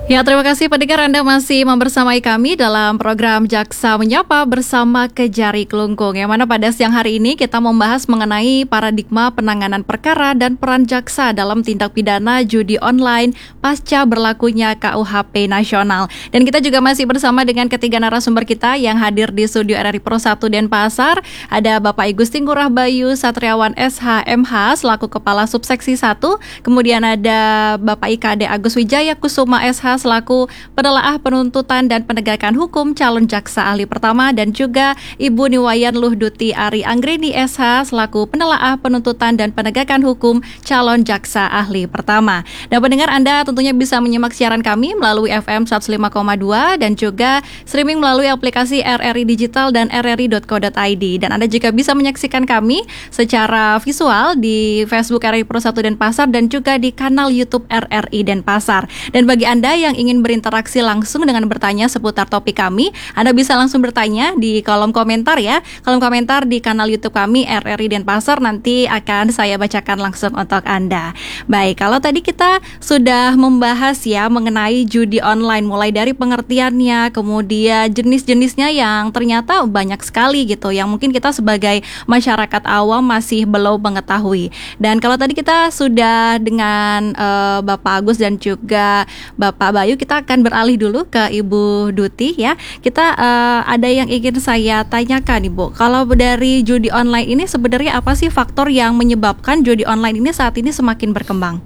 Ya, terima kasih pendengar, Anda masih membersamai kami dalam program Jaksa Menyapa bersama Kejari Kelungkung, yang mana pada siang hari ini kita membahas mengenai paradigma penanganan perkara dan peran jaksa dalam tindak pidana judi online pasca berlakunya KUHP nasional. Dan kita juga masih bersama dengan ketiga narasumber kita yang hadir di studio RRI Pro 1 Denpasar. Ada Bapak Igusti Ngurah Bayu Satriawan SH.MH selaku Kepala Subseksi 1. Kemudian ada Bapak IKD Agus Wijaya Kusuma SH selaku penelaah penuntutan dan penegakan hukum calon jaksa ahli pertama, dan juga Ibu Niwayan Luhduti Ari Anggreni SH selaku penelaah penuntutan dan penegakan hukum calon jaksa ahli pertama. Dan pendengar, Anda tentunya bisa menyimak siaran kami melalui FM 105,2 dan juga streaming melalui aplikasi RRI Digital dan rri.co.id. Dan Anda juga bisa menyaksikan kami secara visual di Facebook RRI Pro 1 Denpasar dan juga di kanal YouTube RRI Denpasar. Dan bagi Anda yang ingin berinteraksi langsung dengan bertanya seputar topik kami, Anda bisa langsung bertanya di kolom komentar ya. Kolom komentar di kanal YouTube kami RRI Denpasar, nanti akan saya bacakan langsung untuk Anda. Baik, kalau tadi kita sudah membahas ya mengenai judi online, mulai dari pengertiannya, kemudian jenis-jenisnya yang ternyata banyak sekali gitu, yang mungkin kita sebagai masyarakat awam masih belum mengetahui. Dan kalau tadi kita sudah dengan Bapak Agus dan juga Bapak Bayu, kita akan beralih dulu ke Ibu Duti ya. Kita ada yang ingin saya tanyakan, Ibu. Kalau dari judi online ini sebenarnya apa sih faktor yang menyebabkan judi online ini saat ini semakin berkembang?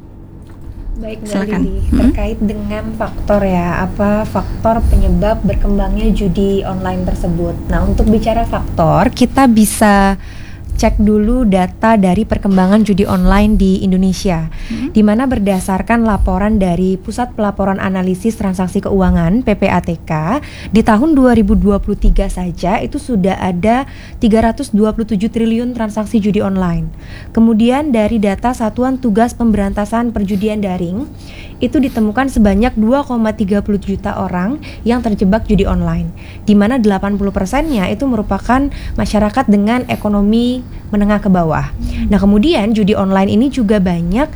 Baik, silakan. Terkait dengan faktor ya, apa faktor penyebab berkembangnya judi online tersebut. Nah, untuk bicara faktor, kita bisa cek dulu data dari perkembangan judi online di Indonesia, di mana berdasarkan laporan dari Pusat Pelaporan Analisis Transaksi Keuangan (PPATK), di tahun 2023 saja itu sudah ada 327 triliun transaksi judi online. Kemudian dari data Satuan Tugas Pemberantasan Perjudian Daring, itu ditemukan sebanyak 2,30 juta orang yang terjebak judi online, di mana 80%-nya itu merupakan masyarakat dengan ekonomi menengah ke bawah. Nah, kemudian judi online ini juga banyak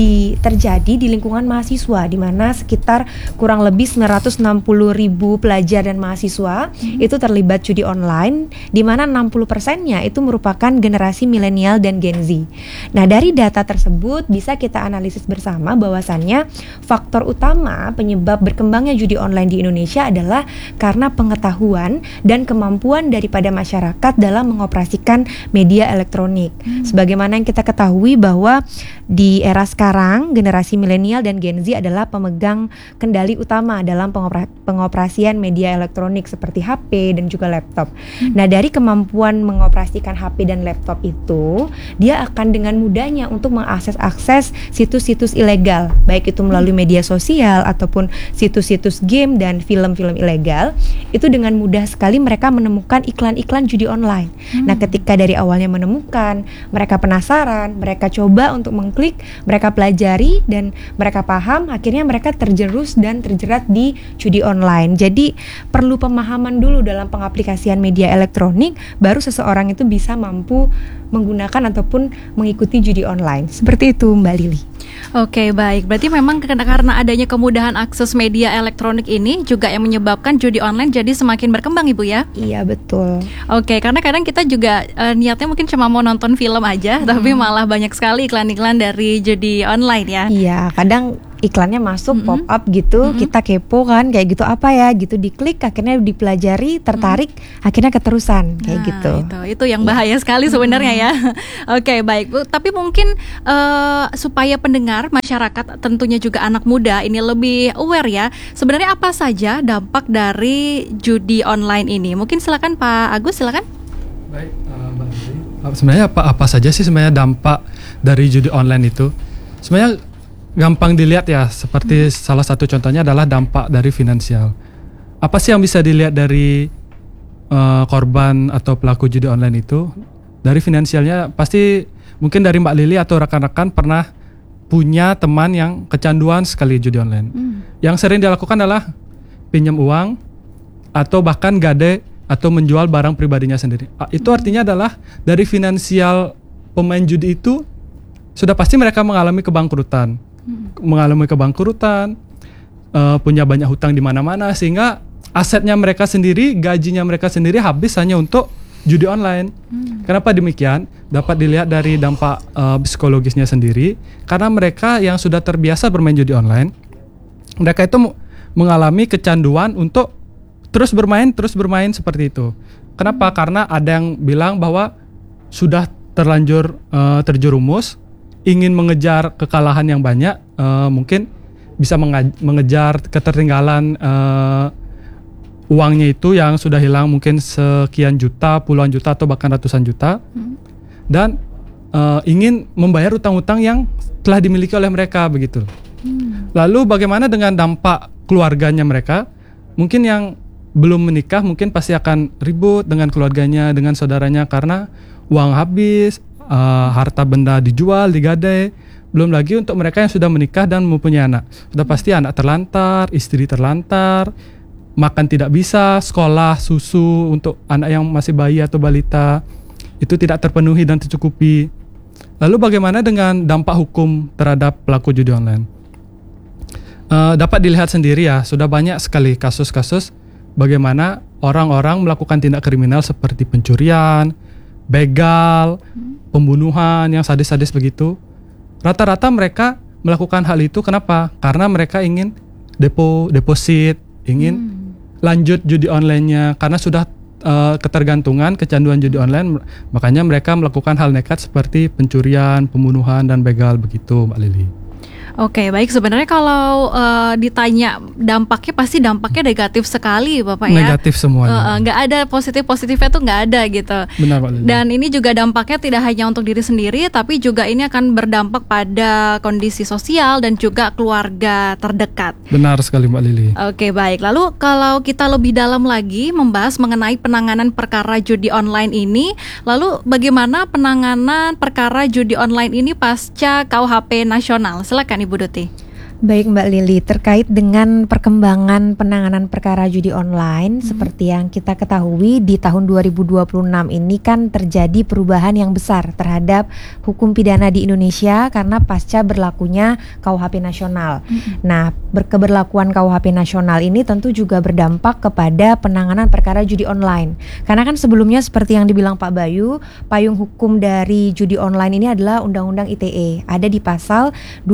terjadi di lingkungan mahasiswa, di mana sekitar kurang lebih 960 ribu pelajar dan mahasiswa itu terlibat judi online, di mana 60%-nya itu merupakan generasi milenial dan Gen Z. Nah, dari data tersebut bisa kita analisis bersama bahwasannya faktor utama penyebab berkembangnya judi online di Indonesia adalah karena pengetahuan dan kemampuan daripada masyarakat dalam mengoperasikan media elektronik. Sebagaimana yang kita ketahui bahwa di era sekarang generasi milenial dan Gen Z adalah pemegang kendali utama dalam pengoperasian media elektronik seperti HP dan juga laptop. Nah, dari kemampuan mengoperasikan HP dan laptop itu, dia akan dengan mudahnya untuk mengakses situs-situs ilegal, baik itu melalui media sosial ataupun situs-situs game dan film-film ilegal. Itu dengan mudah sekali mereka menemukan iklan-iklan judi online. Nah, ketika dari awalnya menemukan, mereka penasaran, mereka coba untuk mengklik, mereka pelajari dan mereka paham, akhirnya mereka terjerus dan terjerat di judi online. Jadi perlu pemahaman dulu dalam pengaplikasian media elektronik, baru seseorang itu bisa mampu menggunakan ataupun mengikuti judi online. Seperti itu, Mbak Lili. Oke, baik. Berarti memang karena adanya kemudahan akses media elektronik ini juga yang menyebabkan judi online jadi semakin berkembang, Ibu ya? Iya, betul. Oke, karena kadang kita juga niatnya mungkin cuma mau nonton film aja, tapi malah banyak sekali iklan-iklan dari judi online ya. Iya, kadang iklannya masuk pop up gitu, kita kepo kan kayak gitu, apa ya gitu, diklik akhirnya dipelajari, tertarik, akhirnya keterusan kayak gitu. Itu yang bahaya sekali sebenarnya ya. Oke, baik Bu, tapi mungkin supaya pendengar masyarakat tentunya juga anak muda ini lebih aware ya, sebenarnya apa saja dampak dari judi online ini? Mungkin silakan Pak Agus, silakan. Baik, Mbak Andri. Sebenarnya apa saja sih sebenarnya dampak dari judi online itu? Sebenarnya gampang dilihat ya, seperti salah satu contohnya adalah dampak dari finansial. Apa sih yang bisa dilihat dari korban atau pelaku judi online itu? Dari finansialnya pasti mungkin dari Mbak Lili atau rekan-rekan pernah punya teman yang kecanduan sekali judi online. Yang sering dilakukan adalah pinjam uang atau bahkan gade atau menjual barang pribadinya sendiri. Itu artinya adalah dari finansial pemain judi itu sudah pasti mereka mengalami kebangkrutan. punya banyak hutang di mana-mana, sehingga asetnya mereka sendiri, gajinya mereka sendiri habis hanya untuk judi online. Kenapa demikian? Dapat dilihat dari dampak psikologisnya sendiri. Karena mereka yang sudah terbiasa bermain judi online, mereka itu mengalami kecanduan untuk terus bermain seperti itu. Kenapa? Karena ada yang bilang bahwa sudah terlanjur terjerumus, ingin mengejar kekalahan yang banyak, mungkin bisa mengejar ketertinggalan uangnya itu yang sudah hilang mungkin sekian juta, puluhan juta atau bahkan ratusan juta, dan ingin membayar utang-utang yang telah dimiliki oleh mereka begitu. Lalu bagaimana dengan dampak keluarganya mereka? Mungkin yang belum menikah mungkin pasti akan ribut dengan keluarganya, dengan saudaranya karena uang habis, harta benda dijual, digadai. Belum lagi untuk mereka yang sudah menikah dan mempunyai anak. Sudah pasti anak terlantar, istri terlantar, makan tidak bisa, sekolah, susu untuk anak yang masih bayi atau balita itu tidak terpenuhi dan tercukupi. Lalu bagaimana dengan dampak hukum terhadap pelaku judi online? Dapat dilihat sendiri ya, sudah banyak sekali kasus-kasus bagaimana orang-orang melakukan tindak kriminal seperti pencurian, begal, pembunuhan yang sadis-sadis begitu. Rata-rata mereka melakukan hal itu kenapa? Karena mereka ingin deposit, ingin lanjut judi online-nya karena sudah ketergantungan, kecanduan judi online, makanya mereka melakukan hal nekat seperti pencurian, pembunuhan dan begal begitu, Mbak Lili. Oke, baik. Sebenarnya kalau ditanya dampaknya, pasti dampaknya negatif sekali, Bapak ya. Negatif semuanya. Nggak ada positifnya tuh nggak ada gitu. Benar, Pak Lili. Dan ini juga dampaknya tidak hanya untuk diri sendiri, tapi juga ini akan berdampak pada kondisi sosial dan juga keluarga terdekat. Benar sekali, Mbak Lili. Oke, baik. Lalu kalau kita lebih dalam lagi membahas mengenai penanganan perkara judi online ini, lalu bagaimana penanganan perkara judi online ini pasca KUHP nasional? Silakan Ibu Duti. Baik Mbak Lili, terkait dengan perkembangan penanganan perkara judi online, seperti yang kita ketahui di tahun 2026 ini kan terjadi perubahan yang besar terhadap hukum pidana di Indonesia karena pasca berlakunya KUHP nasional. Nah, keberlakuan KUHP nasional ini tentu juga berdampak kepada penanganan perkara judi online. Karena kan sebelumnya seperti yang dibilang Pak Bayu, payung hukum dari judi online ini adalah Undang-Undang ITE. Ada di pasal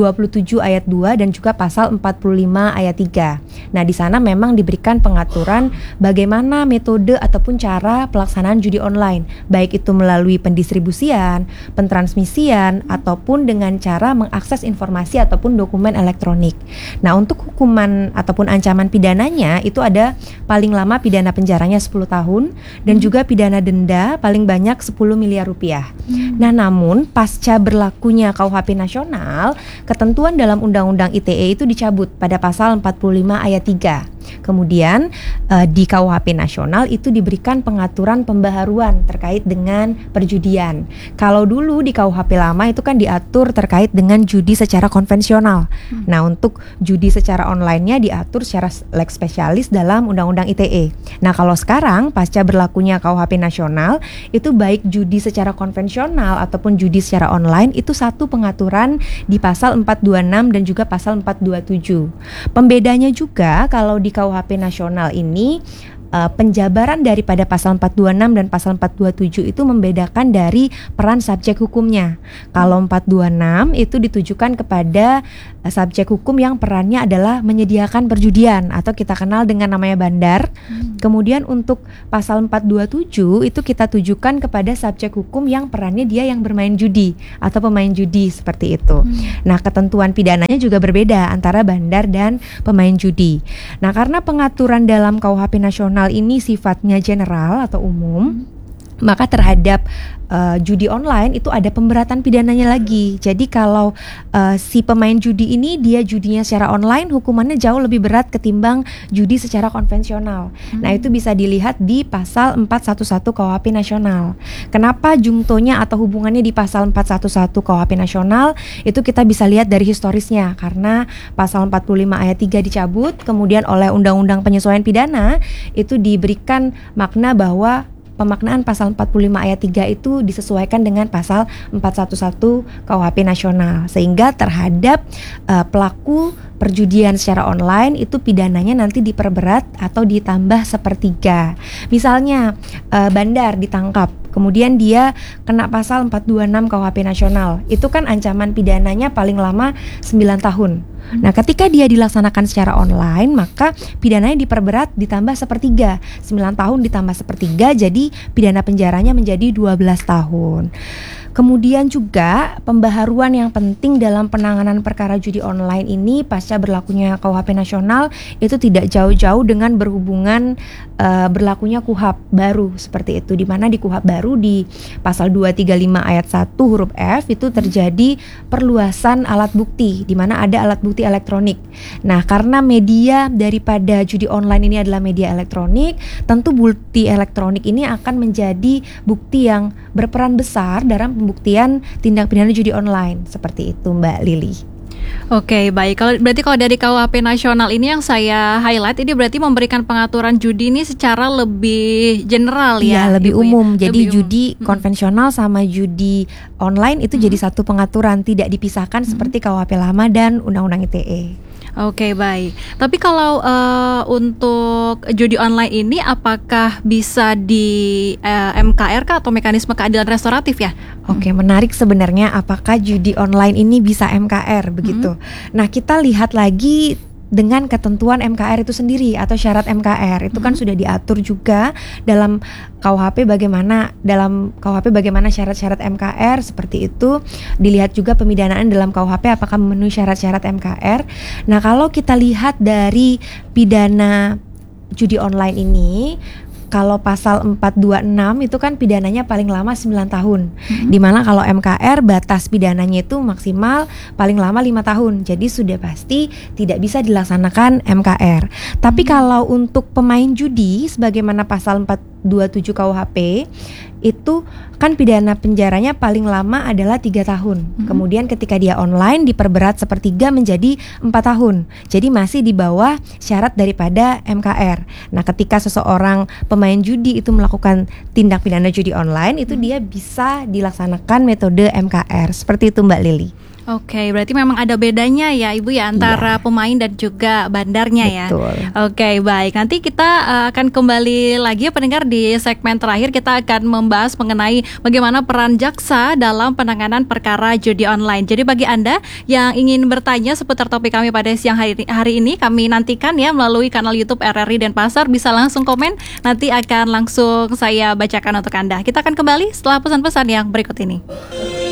27 ayat 2 dan juga pasal 45 ayat 3. Nah, di sana memang diberikan pengaturan bagaimana metode ataupun cara pelaksanaan judi online, baik itu melalui pendistribusian, pentransmisian, ataupun dengan cara mengakses informasi ataupun dokumen elektronik. Nah, untuk hukuman ataupun ancaman pidananya itu ada paling lama pidana penjaranya 10 tahun dan juga pidana denda paling banyak 10 miliar rupiah. Nah, namun pasca berlakunya KUHP nasional, ketentuan dalam Undang-Undang ITE itu dicabut pada pasal 45 ayat 3. Kemudian di KUHP nasional itu diberikan pengaturan pembaharuan terkait dengan perjudian. Kalau dulu di KUHP lama itu kan diatur terkait dengan judi secara konvensional. Nah, untuk judi secara online-nya diatur secara lex spesialis dalam Undang-Undang ITE. Nah, kalau sekarang pasca berlakunya KUHP nasional itu baik judi secara konvensional ataupun judi secara online itu satu pengaturan di pasal 426 dan juga pasal 427. Pembedanya juga kalau di KUHP nasional ini penjabaran daripada pasal 426 dan pasal 427 itu membedakan dari peran subjek hukumnya. Kalau 426 itu ditujukan kepada subjek hukum yang perannya adalah menyediakan perjudian atau kita kenal dengan namanya bandar. Kemudian untuk pasal 427 itu kita tujukan kepada subjek hukum yang perannya dia yang bermain judi atau pemain judi seperti itu. Nah, ketentuan pidananya juga berbeda antara bandar dan pemain judi. Nah, karena pengaturan dalam KUHP nasional ini sifatnya general atau umum, maka terhadap judi online itu ada pemberatan pidananya lagi. Jadi kalau si pemain judi ini dia judinya secara online, hukumannya jauh lebih berat ketimbang judi secara konvensional. Nah, itu bisa dilihat di pasal 411 KUHP nasional. Kenapa jungtonya atau hubungannya di pasal 411 KUHP nasional? Itu kita bisa lihat dari historisnya, karena pasal 45 ayat 3 dicabut, kemudian oleh Undang-Undang Penyesuaian Pidana itu diberikan makna bahwa pemaknaan pasal 45 ayat 3 itu disesuaikan dengan pasal 411 KUHP nasional, sehingga terhadap pelaku perjudian secara online itu pidananya nanti diperberat atau ditambah sepertiga. Misalnya bandar ditangkap, kemudian dia kena pasal 426 KUHP nasional, itu kan ancaman pidananya paling lama 9 tahun. Nah, ketika dia dilaksanakan secara online, maka pidananya diperberat ditambah sepertiga. 9 tahun ditambah sepertiga, jadi pidana penjaranya menjadi 12 tahun. Kemudian juga pembaharuan yang penting dalam penanganan perkara judi online ini pasca berlakunya KUHP nasional itu tidak jauh-jauh dengan berhubungan berlakunya KUHP baru seperti itu, di mana di KUHP baru di pasal 235 ayat 1 huruf F itu terjadi perluasan alat bukti, di mana ada alat bukti elektronik. Nah, karena media daripada judi online ini adalah media elektronik, tentu bukti elektronik ini akan menjadi bukti yang berperan besar dalam pembuktian tindak pidana judi online, seperti itu Mbak Lili. Oke, baik. Berarti kalau dari KUHP nasional ini yang saya highlight, ini berarti memberikan pengaturan judi ini secara lebih general ya? Iya, lebih Ibu, umum. ya? Jadi Lebih judi konvensional sama judi online itu jadi satu pengaturan, tidak dipisahkan seperti KUHP lama dan Undang-Undang ITE. Oke, baik. Tapi kalau untuk judi online ini apakah bisa di MKR kah atau mekanisme keadilan restoratif ya? Oke, menarik sebenarnya apakah judi online ini bisa MKR begitu. Nah, kita lihat lagi dengan ketentuan MKR itu sendiri atau syarat MKR itu kan sudah diatur juga dalam KUHP bagaimana syarat-syarat MKR seperti itu. Dilihat juga pemidanaan dalam KUHP apakah memenuhi syarat-syarat MKR. Nah, kalau kita lihat dari pidana judi online ini, kalau pasal 426 itu kan pidananya paling lama 9 tahun. Dimana kalau MKR batas pidananya itu maksimal paling lama 5 tahun. Jadi sudah pasti tidak bisa dilaksanakan MKR. Tapi kalau untuk pemain judi sebagaimana pasal 427 KUHP itu kan pidana penjaranya paling lama adalah 3 tahun. Kemudian ketika dia online diperberat sepertiga menjadi 4 tahun. Jadi masih di bawah syarat daripada MKR. Nah, ketika seseorang pemain judi itu melakukan tindak pidana judi online, itu dia bisa dilaksanakan metode MKR. Seperti itu Mbak Lili. Oke, berarti memang ada bedanya ya Ibu ya antara pemain dan juga bandarnya. Betul. Ya. Oke, baik. Nanti kita akan kembali lagi pendengar di segmen terakhir, kita akan membahas mengenai bagaimana peran jaksa dalam penanganan perkara judi online. Jadi bagi Anda yang ingin bertanya seputar topik kami pada siang hari ini, kami nantikan ya melalui kanal YouTube RRI Denpasar, bisa langsung komen, nanti akan langsung saya bacakan untuk Anda. Kita akan kembali setelah pesan-pesan yang berikut ini.